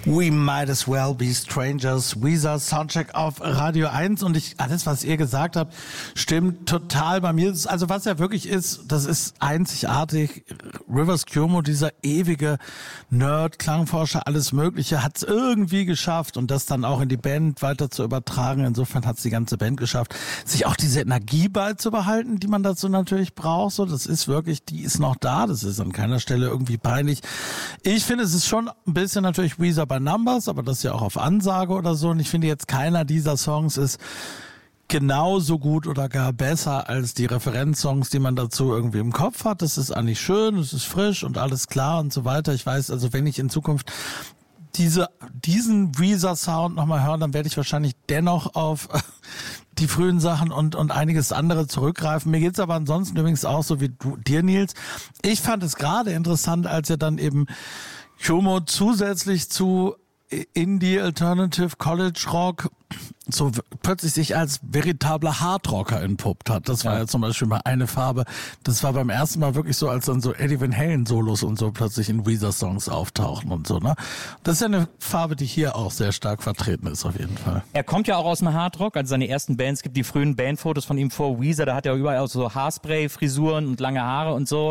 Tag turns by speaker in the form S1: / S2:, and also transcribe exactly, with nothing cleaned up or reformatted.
S1: We might as well be strangers. Weezer, Soundcheck auf Radio eins. Und ich, alles, was ihr gesagt habt, stimmt total bei mir. Also was ja wirklich ist, das ist einzigartig. Rivers Cuomo, dieser ewige Nerd, Klangforscher, alles Mögliche, hat es irgendwie geschafft und das dann auch in die Band weiter zu übertragen. Insofern hat es die ganze Band geschafft, sich auch diese Energie beizubehalten, die man dazu natürlich braucht. So, das ist wirklich, die ist noch da. Das ist an keiner Stelle irgendwie peinlich. Ich finde, es ist schon ein bisschen natürlich Weezer bei Numbers, aber das ist ja auch auf Ansage oder so. Und ich finde jetzt, keiner dieser Songs ist genauso gut oder gar besser als die Referenzsongs, die man dazu irgendwie im Kopf hat. Das ist eigentlich schön, es ist frisch und alles klar und so weiter. Ich weiß, also wenn ich in Zukunft diese, diesen Weezer-Sound nochmal höre, dann werde ich wahrscheinlich dennoch auf die frühen Sachen und, und einiges andere zurückgreifen. Mir geht's aber ansonsten übrigens auch so wie du, dir, Nils. Ich fand es gerade interessant, als er dann eben Cuomo zusätzlich zu Indie, Alternative, College Rock so plötzlich sich als veritabler Hardrocker entpuppt hat. Das war ja. ja zum Beispiel mal eine Farbe. Das war beim ersten Mal wirklich so, als dann so Eddie Van Halen Solos und so plötzlich in Weezer-Songs auftauchen und so, ne? Das ist ja eine Farbe, die hier auch sehr stark vertreten ist, auf jeden Fall.
S2: Er kommt ja auch aus dem Hardrock, also seine ersten Bands, gibt die frühen Bandfotos von ihm vor Weezer, da hat er überall auch so Haarspray-Frisuren und lange Haare und so.